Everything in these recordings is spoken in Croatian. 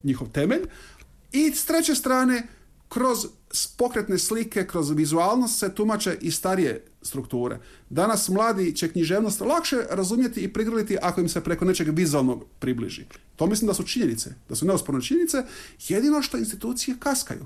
njihov temelj. I s treće strane, kroz pokretne slike, kroz vizualnost se tumače i starije strukture. Danas mladi će književnost lakše razumjeti i prigrliti ako im se preko nečeg vizualnog približi. To mislim da su činjenice, da su neosporne činjenice, jedino što institucije kaskaju.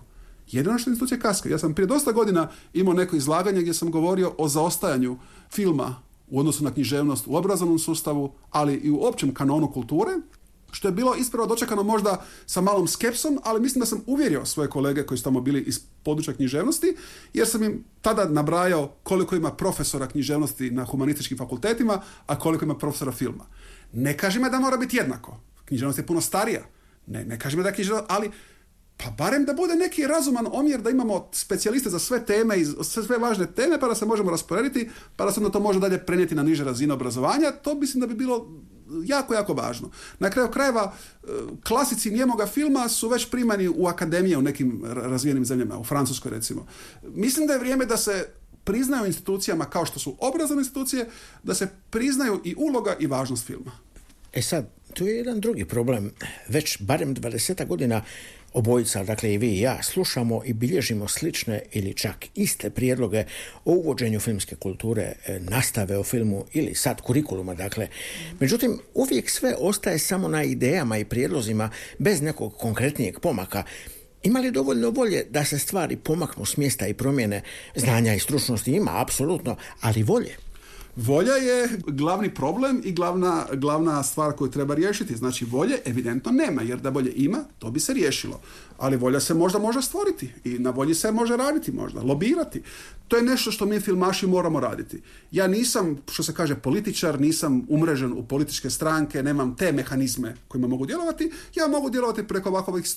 Ja sam prije dosta godina imao neko izlaganje gdje sam govorio o zaostajanju filma u odnosu na književnost u obrazovnom sustavu, ali i u općem kanonu kulture, što je bilo ispravo dočekano možda sa malom skepsom, ali mislim da sam uvjerio svoje kolege koji su tamo bili iz područja književnosti, jer sam im tada nabrajao koliko ima profesora književnosti na humanističkim fakultetima, a koliko ima profesora filma. Ne kažem da mora biti jednako. Književnost je puno starija. Ne kažem da je književnost, ali pa barem da bude neki razuman omjer, da imamo specijaliste za sve teme i sve važne teme, pa da se možemo rasporediti, pa da se onda to može dalje prenijeti na niže razine obrazovanja. To mislim da bi bilo jako, jako važno. Na kraju krajeva, klasici nijemoga filma su već primani u akademije u nekim razvijenim zemljama, u Francuskoj recimo. Mislim da je vrijeme da se priznaju institucijama kao što su obrazovne institucije, da se priznaju i uloga i važnost filma. Sad, tu je jedan drugi problem. Već barem 20 godina obojica, dakle i vi i ja, slušamo i bilježimo slične ili čak iste prijedloge o uvođenju filmske kulture, nastave o filmu ili sad kurikuluma, dakle. Međutim, uvijek sve ostaje samo na idejama i prijedlozima bez nekog konkretnijeg pomaka. Ima li dovoljno volje da se stvari pomaknu s mjesta i promjene? Znanja i stručnosti ima, apsolutno, ali volje. Volja je glavni problem i glavna stvar koju treba riješiti. Znači, volje evidentno nema, jer da volje ima, to bi se riješilo. Ali volja se možda može stvoriti i na volji se može raditi možda, lobirati. To je nešto što mi filmaši moramo raditi. Ja nisam, što se kaže, političar, nisam umrežen u političke stranke, nemam te mehanizme kojima mogu djelovati. Ja mogu djelovati preko ovakvih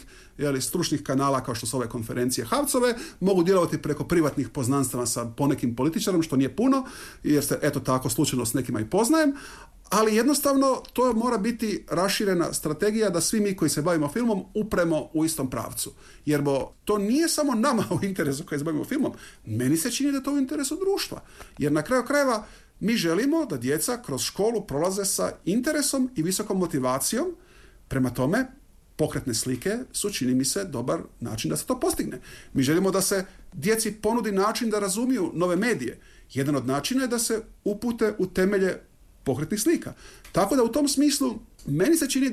stručnih kanala kao što su ove konferencije Havcove, mogu djelovati preko privatnih poznanstava sa ponekim političarom, što nije puno, jer se eto tako slučajno s nekima i poznajem, ali jednostavno to mora biti raširena strategija da svi mi koji se bavimo filmom upremo u istom pravcu. Jer to nije samo nama u interesu koji se bavimo filmom, meni se čini da je to u interesu društva. Jer na kraju krajeva mi želimo da djeca kroz školu prolaze sa interesom i visokom motivacijom. Prema tome, pokretne slike su, čini mi se, dobar način da se to postigne. Mi želimo da se djeci ponudi način da razumiju nove medije. Jedan od načina je da se upute u temelje pokretnih slika. Tako da u tom smislu meni se čini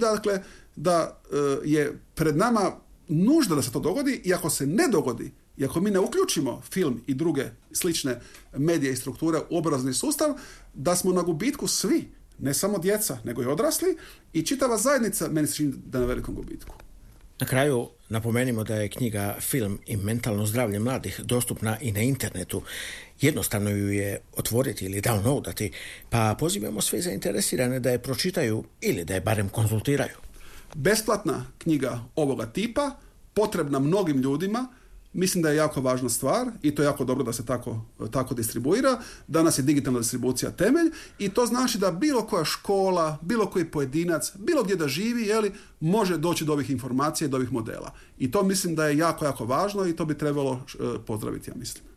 da je pred nama nužda da se to dogodi, i ako se ne dogodi, i ako mi ne uključimo film i druge slične medije i strukture u obrazovni sustav, da smo na gubitku svi, ne samo djeca, nego i odrasli, i čitava zajednica meni se čini da je na velikom gubitku. Na kraju napomenimo da je knjiga Film i mentalno zdravlje mladih dostupna i na internetu. Jednostavno ju je otvoriti ili downloadati, pa pozivamo sve zainteresirane da je pročitaju ili da je barem konzultiraju. Besplatna knjiga ovoga tipa, potrebna mnogim ljudima, mislim da je jako važna stvar i to je jako dobro da se tako distribuira. Danas je digitalna distribucija temelj i to znači da bilo koja škola, bilo koji pojedinac, bilo gdje da živi, može doći do ovih informacija i do ovih modela. I to mislim da je jako, jako važno i to bi trebalo pozdraviti, ja mislim.